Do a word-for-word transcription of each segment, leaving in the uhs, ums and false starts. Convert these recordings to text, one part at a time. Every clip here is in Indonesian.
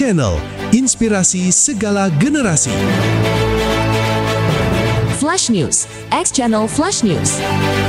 Channel, inspirasi segala generasi. Flash News, X Channel Flash News.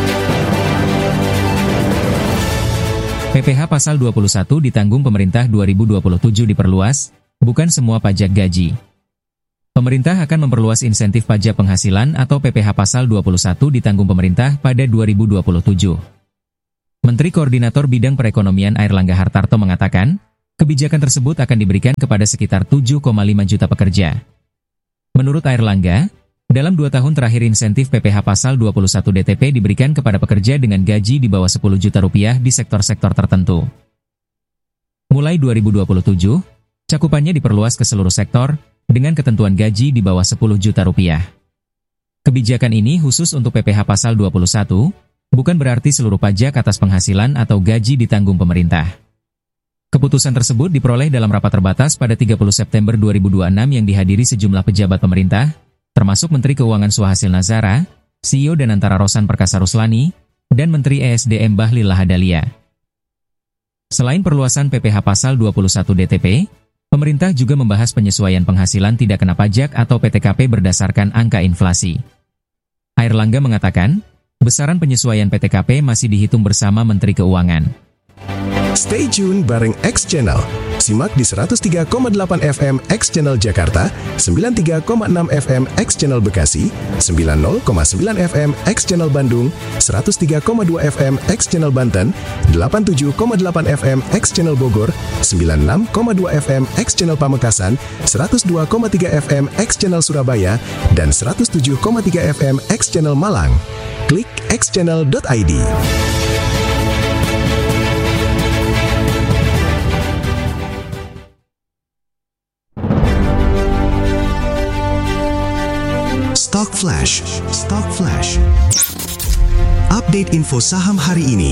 P P H Pasal dua puluh satu ditanggung pemerintah dua ribu dua puluh tujuh diperluas, bukan semua pajak gaji. Pemerintah akan memperluas insentif pajak penghasilan atau P P H Pasal dua puluh satu ditanggung pemerintah pada dua ribu dua puluh tujuh. Menteri Koordinator Bidang Perekonomian Airlangga Hartarto mengatakan, kebijakan tersebut akan diberikan kepada sekitar tujuh koma lima juta pekerja. Menurut Airlangga, dalam dua tahun terakhir insentif P P H Pasal dua puluh satu D T P diberikan kepada pekerja dengan gaji di bawah sepuluh juta rupiah di sektor-sektor tertentu. Mulai dua ribu dua puluh tujuh, cakupannya diperluas ke seluruh sektor, dengan ketentuan gaji di bawah sepuluh juta rupiah. Kebijakan ini khusus untuk P P H Pasal dua puluh satu, bukan berarti seluruh pajak atas penghasilan atau gaji ditanggung pemerintah. Keputusan tersebut diperoleh dalam rapat terbatas pada tiga puluh September dua ribu dua puluh enam yang dihadiri sejumlah pejabat pemerintah, termasuk Menteri Keuangan Suhasil Nazara, C E O Danantara Rosan Perkasa Ruslani, dan Menteri E S D M Bahlil Lahadalia. Selain perluasan P P H Pasal dua puluh satu D T P, pemerintah juga membahas penyesuaian penghasilan tidak kena pajak atau P T K P berdasarkan angka inflasi. Airlangga mengatakan, besaran penyesuaian P T K P masih dihitung bersama Menteri Keuangan. Stay tune bareng X Channel. Simak di seratus tiga koma delapan F M X Channel Jakarta, sembilan puluh tiga koma enam F M X Channel Bekasi, sembilan puluh koma sembilan F M X Channel Bandung, seratus tiga koma dua F M X Channel Banten, delapan puluh tujuh koma delapan F M X Channel Bogor, sembilan puluh enam koma dua F M X Channel Pamekasan, seratus dua koma tiga F M X Channel Surabaya, dan seratus tujuh koma tiga F M X Channel Malang. Klik x channel dot i d. Stock Flash, Stock Flash. Update info saham hari ini.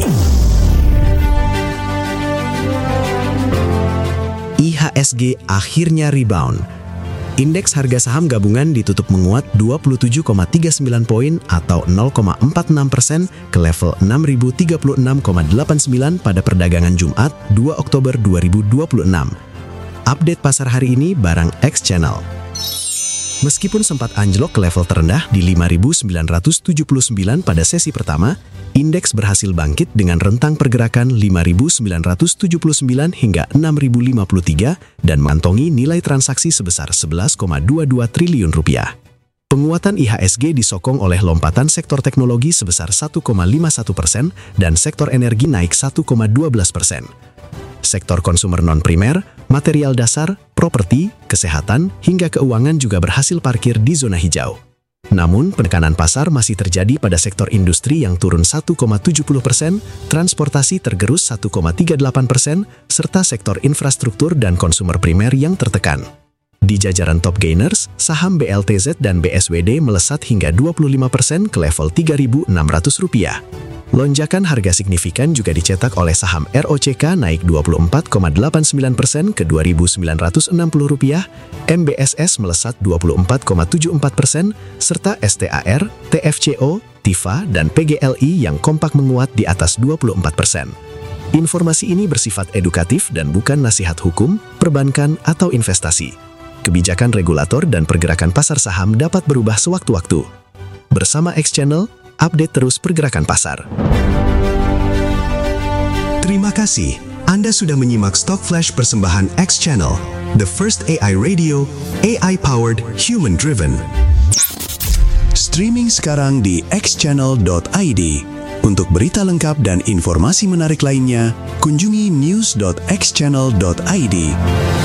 I H S G akhirnya rebound. Indeks harga saham gabungan ditutup menguat dua puluh tujuh koma tiga sembilan poin atau nol koma empat enam persen ke level enam ribu tiga puluh enam koma delapan sembilan pada perdagangan Jumat dua Oktober dua ribu dua puluh enam. Update pasar hari ini barang X Channel. Meskipun sempat anjlok ke level terendah di lima ribu sembilan ratus tujuh puluh sembilan pada sesi pertama, indeks berhasil bangkit dengan rentang pergerakan lima ribu sembilan ratus tujuh puluh sembilan hingga enam ribu lima puluh tiga dan mengantongi nilai transaksi sebesar sebelas koma dua dua triliun rupiah. Penguatan I H S G disokong oleh lompatan sektor teknologi sebesar satu koma lima satu persen dan sektor energi naik satu koma dua belas persen. Sektor konsumer non-primer, material dasar, properti, kesehatan, hingga keuangan juga berhasil parkir di zona hijau. Namun, penekanan pasar masih terjadi pada sektor industri yang turun satu koma tujuh puluh persen, transportasi tergerus satu koma tiga delapan persen, serta sektor infrastruktur dan konsumer primer yang tertekan. Di jajaran top gainers, saham B L T Z dan B S W D melesat hingga dua puluh lima persen ke level tiga ribu enam ratus rupiah. Lonjakan harga signifikan juga dicetak oleh saham R O C K naik dua puluh empat koma delapan sembilan persen ke dua ribu sembilan ratus enam puluh rupiah, M B S S melesat dua puluh empat koma tujuh empat persen, serta S T A R, T F C O, T I F A, dan P G L I yang kompak menguat di atas dua puluh empat persen. Informasi ini bersifat edukatif dan bukan nasihat hukum, perbankan, atau investasi. Kebijakan regulator dan pergerakan pasar saham dapat berubah sewaktu-waktu. Bersama X Channel, update terus pergerakan pasar. Terima kasih. Anda sudah menyimak Stock Flash persembahan X Channel, the first A I radio, A I-powered, human-driven. Streaming sekarang di x channel dot i d. Untuk berita lengkap dan informasi menarik lainnya, kunjungi news dot x channel dot i d.